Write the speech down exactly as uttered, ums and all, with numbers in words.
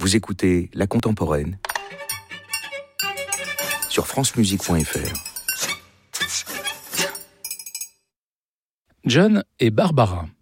Vous écoutez La Contemporaine sur francemusique point f r. John et Barbara.